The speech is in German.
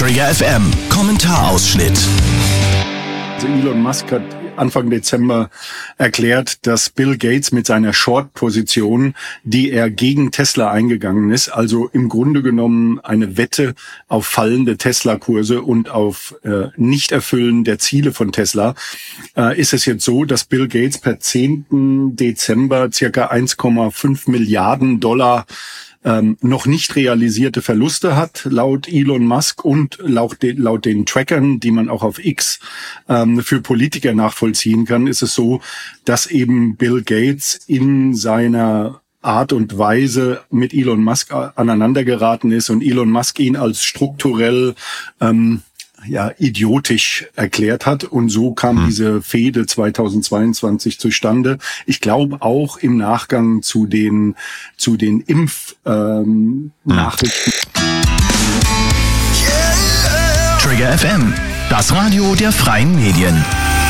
Trigger FM Kommentarausschnitt. Elon Musk hat Anfang Dezember erklärt, dass Bill Gates mit seiner Short-Position, die er gegen Tesla eingegangen ist, also im Grunde genommen eine Wette auf fallende Tesla-Kurse und auf Nichterfüllen der Ziele von Tesla, ist es jetzt so, dass Bill Gates per 10. Dezember circa 1,5 Milliarden Dollar noch nicht realisierte Verluste hat, laut Elon Musk und laut den Trackern, die man auch auf X für Politiker nachvollziehen kann, ist es so, dass eben Bill Gates in seiner Art und Weise mit Elon Musk aneinandergeraten ist und Elon Musk ihn als strukturell idiotisch erklärt hat. Und so kam diese Fehde 2022 zustande. Ich glaube auch im Nachgang zu den Impfnachrichten. Trigger FM, das Radio der freien Medien.